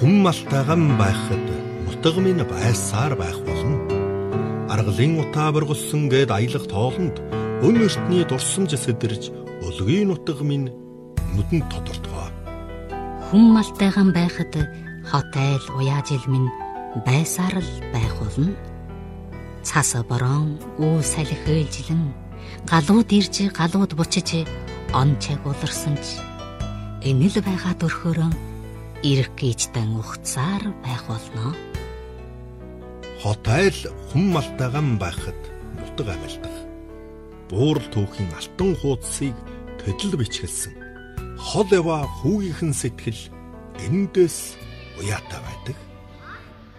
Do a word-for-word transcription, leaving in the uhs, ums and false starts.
Хүн малтайган байхад нутаг минь байсаар байх болно. Аргалын утаа бургалсан гээд аялах тоолонд өн эртний дурсамж сэдэрж өлгийн нутаг минь нүдэнд тодортгоо. Хүн малтайган байхад хот айл уяажил минь байсаар л байх болно. Цас борон үл салхи ээлжилэн галууд ирж галууд бучиж он чаг уларсан ч энэл байгаа дөрхөөрөн ирэх гीचтэн ухцаар байх болно. Хот айл хүн малтайган байхад нутаг амилдах. Буурал түүхийн алтан хуудсыг төдөл бичгэлсэн. Хол ява хүүгийнхэн сэтгэл эндээс уяатай байдаг.